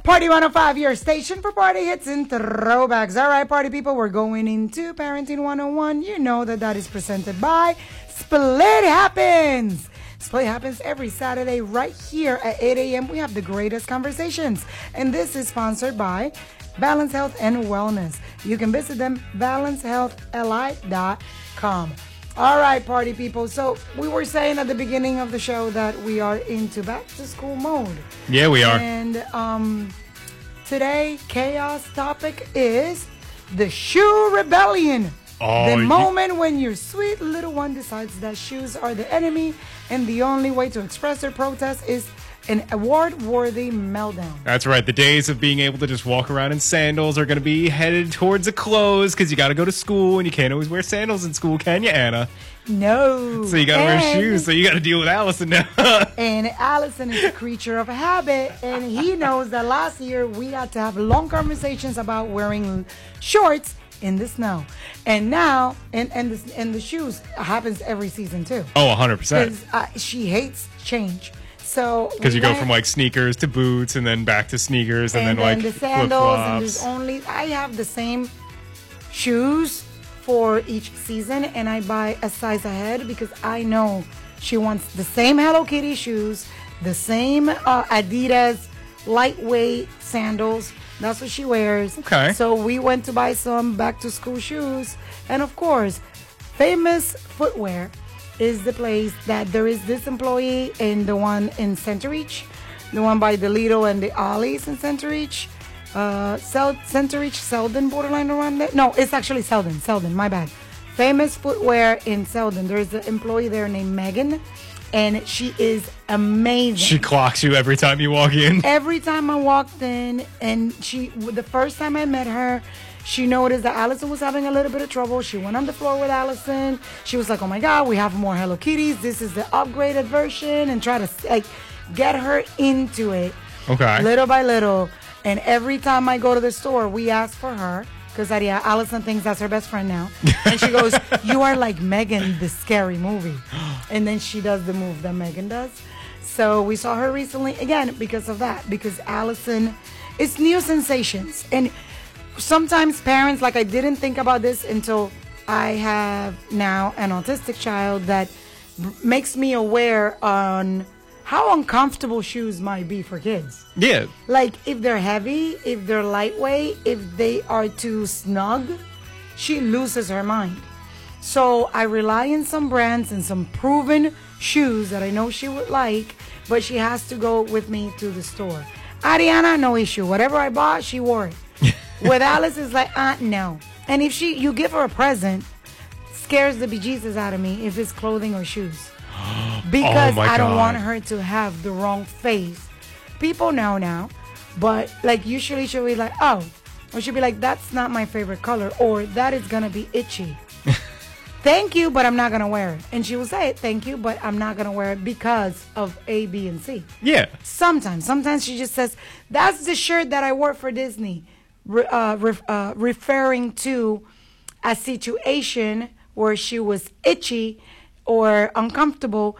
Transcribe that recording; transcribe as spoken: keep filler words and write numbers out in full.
Party one oh five, your station for party hits and throwbacks. All right, party people, we're going into Parenting one oh one. You know that that is presented by Split Happens. Split Happens every Saturday right here at eight a.m. We have the greatest conversations. And this is sponsored by Balance Health and Wellness. You can visit them, balance health l i dot com. All right, party people. So we were saying at the beginning of the show that we are into back to school mode. Yeah, we are. And um, today, chaos topic is the shoe rebellion. Oh, the you- moment when your sweet little one decides that shoes are the enemy and the only way to express their protest is an award-worthy meltdown. That's right. The days of being able to just walk around in sandals are going to be headed towards a close because you got to go to school and you can't always wear sandals in school, can you, Anna? No. So you got to wear And- shoes. So you got to deal with Allison now. And Allison is a creature of habit, and he knows that last year we had to have long conversations about wearing shorts in the snow. And now, and and the, and the shoes happens every season too. Oh, one hundred percent. Because uh, she hates change. So Because we you go went- from like sneakers to boots and then back to sneakers and, and then, then like the sandals, and flip-flops. there's only I have the same shoes for each season, and I buy a size ahead because I know she wants the same Hello Kitty shoes, the same uh, Adidas lightweight sandals. That's what she wears. Okay. So we went to buy some back to school shoes, and of course, Famous Footwear is the place that there is this employee in the one in Centereach, the one by the Lido and the Ollie's in Centereach. Uh, Sel- Centereach, Selden, borderline around there. No, it's actually Selden. Selden, my bad. Famous Footwear in Selden. There's an employee there named Megan, and she is amazing. She clocks you every time you walk in. Every time I walked in, and she, the first time I met her, she noticed that Allison was having a little bit of trouble. She went on the floor with Allison. She was like, oh my God, we have more Hello Kitties. This is the upgraded version, and try to like get her into it Okay. little by little. And every time I go to the store, we ask for her, because Allison thinks that's her best friend now. And she goes, you are like Megan, the scary movie. And then she does the move that Megan does. So we saw her recently, again, because of that. Because Allison, it's new sensations. And sometimes parents, like I didn't think about this until I have now an autistic child that b- makes me aware on how uncomfortable shoes might be for kids. Yeah. Like if they're heavy, if they're lightweight, if they are too snug, she loses her mind. So I rely on some brands and some proven shoes that I know she would like, but she has to go with me to the store. Ariana, no issue. Whatever I bought, she wore it. With Alice, it's like, uh, no. And if she, you give her a present, scares the bejesus out of me if it's clothing or shoes. Because Oh my I don't God. want her to have the wrong face. People know now, but like usually she'll be like, oh, or she'll be like, that's not my favorite color, or that is gonna be itchy. Thank you, but I'm not gonna wear it. And she will say it, thank you, but I'm not gonna wear it because of A, B, and C. Yeah. Sometimes, sometimes she just says, that's the shirt that I wore for Disney, re- uh, ref- uh, referring to a situation where she was itchy or uncomfortable